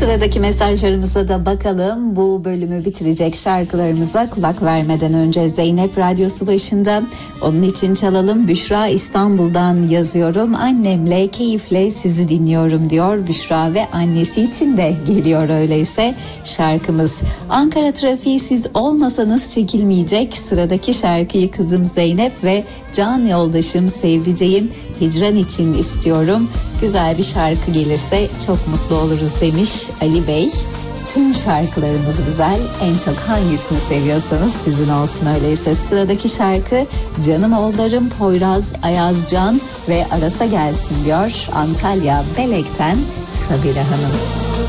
Sıradaki mesajlarımıza da bakalım. Bu bölümü bitirecek şarkılarımıza kulak vermeden önce Zeynep radyosu başında. Onun için çalalım. Büşra İstanbul'dan yazıyorum. Annemle keyifle sizi dinliyorum diyor. Büşra ve annesi için de geliyor öyleyse şarkımız. Ankara trafiği siz olmasanız çekilmeyecek. Sıradaki şarkıyı kızım Zeynep ve can yoldaşım sevdiceğim Hicran için istiyorum. Güzel bir şarkı gelirse çok mutlu oluruz demiş Ali Bey. Tüm şarkılarımız güzel. En çok hangisini seviyorsanız sizin olsun öyleyse. Sıradaki şarkı Canım Oğullarım Poyraz Ayazcan ve Arasa gelsin diyor. Antalya Belek'ten Sabire Hanım.